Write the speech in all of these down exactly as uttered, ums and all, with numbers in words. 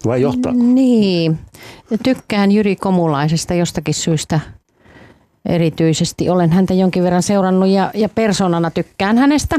vai johtaa? Niin. Tykkään Jyri Komulaisesta jostakin syystä erityisesti. Olen häntä jonkin verran seurannut ja, ja persoonana tykkään hänestä.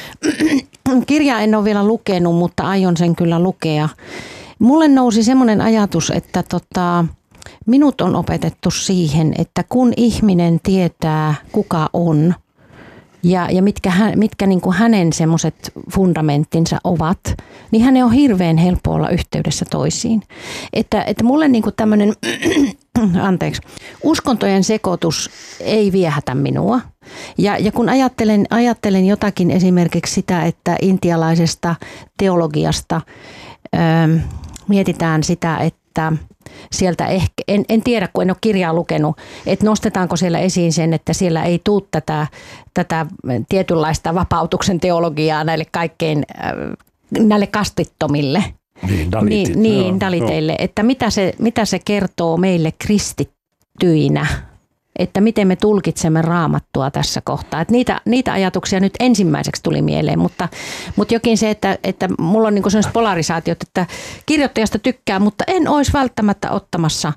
Kirjaa en ole vielä lukenut, mutta aion sen kyllä lukea. Mulle nousi semmoinen ajatus, että tota, minut on opetettu siihen, että kun ihminen tietää kuka on ja, ja mitkä, hän, mitkä niin kuin hänen semmoiset fundamenttinsa ovat, niin hänen on hirveän helppo olla yhteydessä toisiin. Että, että mulle niin kuin tämmöinen anteeksi, uskontojen sekoitus ei viehätä minua. Ja, ja kun ajattelen, ajattelen jotakin esimerkiksi sitä, että intialaisesta teologiasta ö, mietitään sitä, että sieltä ehkä, en, en tiedä kun en ole kirjaa lukenut, että nostetaanko siellä esiin sen, että siellä ei tule tätä, tätä tietynlaista vapautuksen teologiaa näille kaikkein, näille kastittomille. Niin, dalitit. Niin, niin daliteille, että mitä se, mitä se kertoo meille kristittyinä, että miten me tulkitsemme Raamattua tässä kohtaa. Että niitä, niitä ajatuksia nyt ensimmäiseksi tuli mieleen, mutta, mutta jokin se, että, että mulla on niin sellaiset polarisaatiot, että kirjoittajasta tykkää, mutta en olisi välttämättä ottamassa,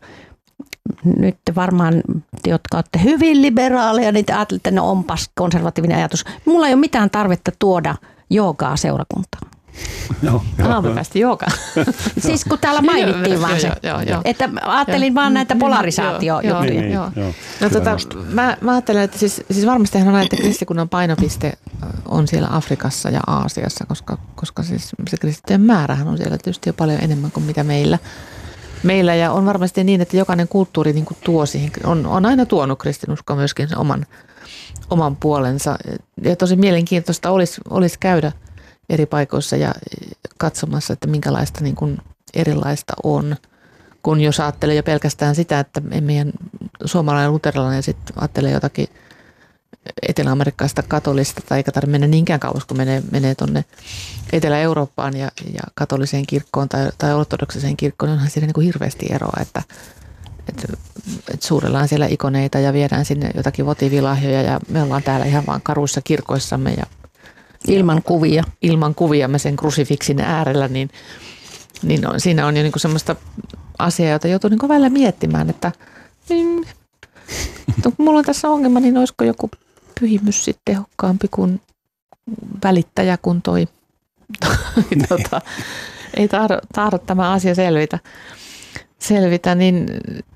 nyt varmaan te, jotka olette hyvin liberaaleja, niin te ajattelette, että no onpas konservatiivinen ajatus. Mulla ei ole mitään tarvetta tuoda joogaa seurakuntaan. No, aamupästi jooga. Siis kun täällä mainittiin vaan se, joo, joo, joo. että ajattelin joo. vaan näitä polarisaatiojuttuja. Niin, niin, joo. Joo. No, tota, mä, mä ajattelen, että siis, siis varmasti on näin, että kristikunnan painopiste on siellä Afrikassa ja Aasiassa, koska, koska siis se kristittyjen määrähän on siellä tietysti jo paljon enemmän kuin mitä meillä. Meillä ja on varmasti niin, että jokainen kulttuuri niin kuin tuo siihen, on, on aina tuonut kristinuskoa myöskin sen oman, oman puolensa. Ja tosi mielenkiintoista olisi, olisi käydä eri paikoissa ja katsomassa, että minkälaista niin kuin erilaista on. Kun jos ajattelee jo pelkästään sitä, että meidän suomalainen luterilainen sitten ajattelee jotakin etelä-amerikkalaista katolista, tai eikä tarvitse mennä niinkään kauas, kun menee, menee tuonne Etelä-Eurooppaan ja, ja katoliseen kirkkoon tai, tai ortodoksiseen kirkkoon, niin onhan siinä niin kuin hirveästi eroa, että, että, että suurellaan siellä ikoneita ja viedään sinne jotakin votivilahjoja ja me ollaan täällä ihan vaan karuissa kirkoissamme ja ilman kuvia. Ilman kuvia me sen krusifiksin äärellä, niin, niin on, siinä on jo niinku semmoista asiaa, jota joutuu niinku välillä miettimään, että niin, kun mulla on tässä ongelma, niin olisiko joku pyhimys sitten tehokkaampi kuin välittäjä, kun toi, toi tota, ei tahdo, tahdo tämä asia selvitä, selvitä, niin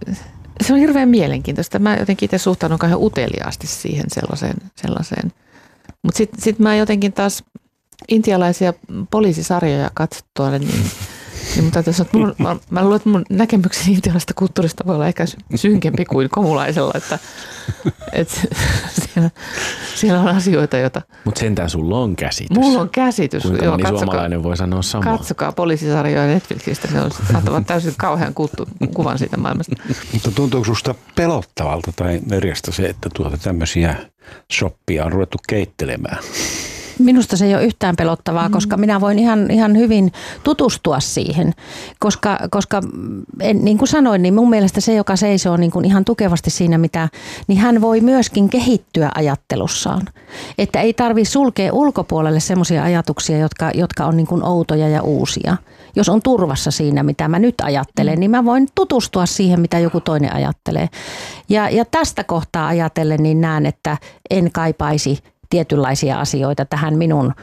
se on hirveän mielenkiintoista. Mä jotenkin itse suhtaudun kauhean uteliaasti siihen sellaiseen, sellaiseen. Mutta sitten sit mä jotenkin taas intialaisia poliisisarjoja katsottua, niin, niin mun täytyy sanoa, että mun, mä luulen, että mun näkemykseni intialaisesta kulttuurista voi olla ehkä synkempi kuin komulaisella, että, että siellä, siellä on asioita, joita... Mutta sentään sulla on käsitys. Mulla on käsitys. Kuinka joo, moni katsokaa, suomalainen voi sanoa samaa. Katsokaa poliisisarjoja Netflixistä, ne saattavat täysin kauhean kuvan siitä maailmasta. Mutta tuntuuko susta pelottavalta tai merjasta se, että tuota tämmöisiä shoppia on ruvettu keittelemään? Minusta se ei ole yhtään pelottavaa, koska minä voin ihan, ihan hyvin tutustua siihen, koska, koska en, niin kuin sanoin, niin mun mielestä se, joka seisoo niin kuin ihan tukevasti siinä, mitä, niin hän voi myöskin kehittyä ajattelussaan. Että ei tarvitse sulkea ulkopuolelle semmoisia ajatuksia, jotka, jotka on niin kuin outoja ja uusia. Jos on turvassa siinä, mitä mä nyt ajattelen, niin mä voin tutustua siihen, mitä joku toinen ajattelee. Ja, ja tästä kohtaa ajatellen, niin näen, että en kaipaisi tietynlaisia asioita tähän minun ö,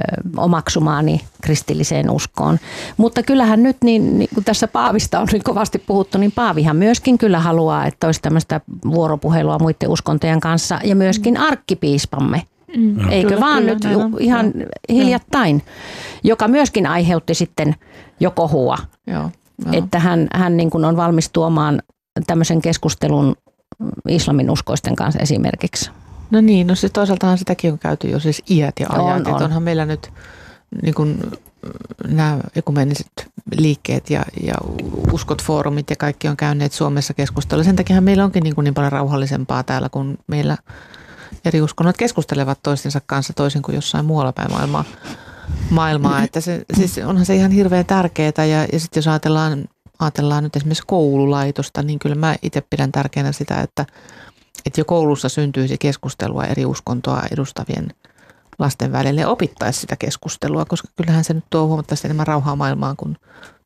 omaksumaani kristilliseen uskoon. Mutta kyllähän nyt, niin, niin kun tässä Paavista on niin kovasti puhuttu, niin Paavihan myöskin kyllä haluaa, että olisi tämmöistä vuoropuhelua muiden uskontojen kanssa ja myöskin arkkipiispamme. Mm. Eikö kyllä, vaan kyllä, nyt näin, ihan no. hiljattain, joka myöskin aiheutti sitten jo kohua, joo, joo. että hän, hän niin kuin on valmis tuomaan tämmöisen keskustelun islamin uskoisten kanssa esimerkiksi. No niin, no siis toisaaltahan sitäkin on käyty jo siis iät ja ajat. On, on. Onhan meillä nyt niin kuin nämä ekumeniset liikkeet ja, ja uskot-foorumit ja kaikki on käyneet Suomessa keskustelua. Sen takia meillä onkin niin, kuin niin paljon rauhallisempaa täällä, kun meillä eri uskonnot keskustelevat toistensa kanssa toisin kuin jossain muualla päin maailmaa. maailmaa. Että se, siis onhan se ihan hirveän tärkeää ja, ja sitten jos ajatellaan, ajatellaan nyt esimerkiksi koululaitosta, niin kyllä mä itse pidän tärkeänä sitä, että että jo koulussa syntyisi keskustelua eri uskontoa edustavien lasten välille ja opittaisi sitä keskustelua, koska kyllähän se nyt tuo huomattavasti enemmän rauhaa maailmaan kuin